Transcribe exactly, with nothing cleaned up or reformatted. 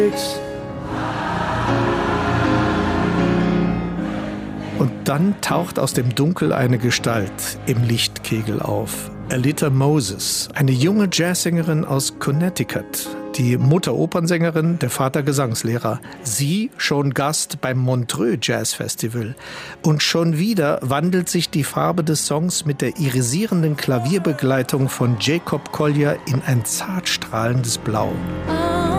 Und dann taucht aus dem Dunkel eine Gestalt im Lichtkegel auf. Alita Moses, eine junge Jazzsängerin aus Connecticut. Die Mutter Opernsängerin, der Vater Gesangslehrer. Sie schon Gast beim Montreux Jazz Festival. Und schon wieder wandelt sich die Farbe des Songs mit der irisierenden Klavierbegleitung von Jacob Collier in ein zart strahlendes Blau.